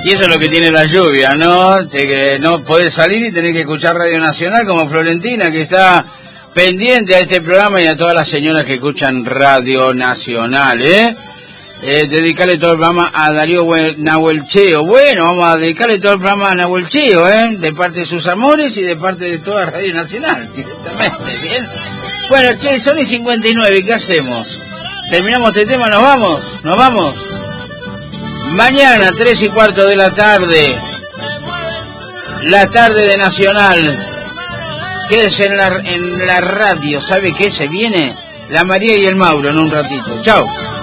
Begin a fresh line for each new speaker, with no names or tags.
Y eso es lo que tiene la lluvia, ¿no? Que no podés salir y tenés que escuchar Radio Nacional como Florentina, que está pendiente a este programa, y a todas las señoras que escuchan Radio Nacional, dedicarle todo el programa a Darío Nahuelcheo. Bueno, vamos a dedicarle todo el programa a Nahuelcheo, de parte de sus amores y de parte de toda Radio Nacional. Exactamente, bien. Bueno, che, son y 59, ¿qué hacemos? ¿Terminamos este tema? ¿Nos vamos? Mañana, 3:15 de la tarde, la tarde de Nacional. Quédese en la radio, ¿sabe qué? Se viene la María y el Mauro en un ratito. Chao.